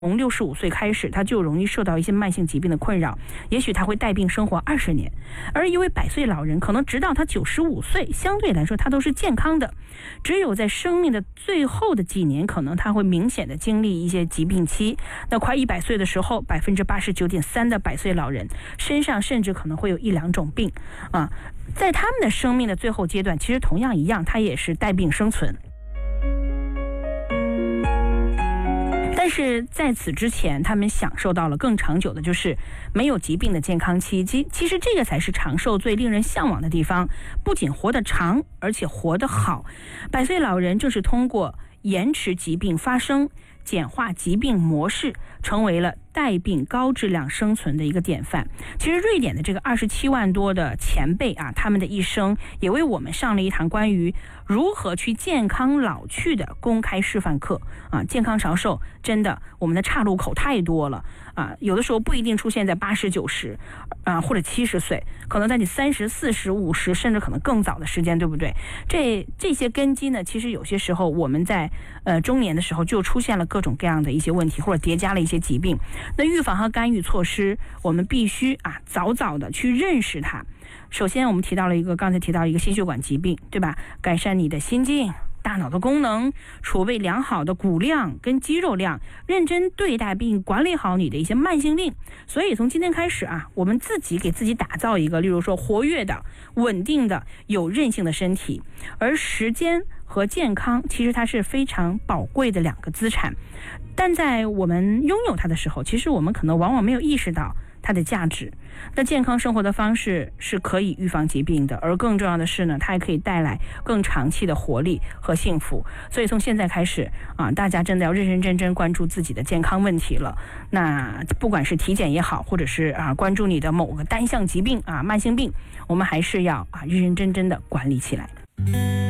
从65岁开始，他就容易受到一些慢性疾病的困扰，也许他会带病生活20年。而一位100岁老人，可能直到他95岁，相对来说他都是健康的，只有在生命的最后的几年，可能他会明显的经历一些疾病期。那快100岁的时候，89.3%的100岁老人身上甚至可能会有1、2种病啊，在他们的生命的最后阶段，其实同样一样，他也是带病生存。但是在此之前，他们享受到了更长久的，就是没有疾病的健康期。其实这个才是长寿最令人向往的地方，不仅活得长，而且活得好。100岁老人正是通过延迟疾病发生、简化疾病模式，成为了带病高质量生存的一个典范。其实瑞典的这个27万多的前辈啊，他们的一生也为我们上了一堂关于如何去健康老去的公开示范课啊。健康长寿真的，我们的岔路口太多了啊，有的时候不一定出现在80、90啊，或者70岁，可能在你30、40、50，甚至可能更早的时间，对不对？这些根基呢，其实有些时候我们在中年的时候就出现了各种各样的一些问题，或者叠加了一些疾病。那预防和干预措施，我们必须早早的去认识它。首先我们刚才提到一个心血管疾病，对吧？改善你的心境、大脑的功能，储备良好的骨量跟肌肉量，认真对待并管理好你的一些慢性病。所以从今天开始我们自己给自己打造一个，例如说活跃的、稳定的、有韧性的身体。而时间和健康其实它是非常宝贵的2个资产，但在我们拥有它的时候，其实我们可能往往没有意识到它的价值。那健康生活的方式是可以预防疾病的，而更重要的是呢，它还可以带来更长期的活力和幸福。所以从现在开始大家真的要认认真真关注自己的健康问题了。那不管是体检也好，或者是关注你的某个单项疾病慢性病，我们还是要认认真真的管理起来。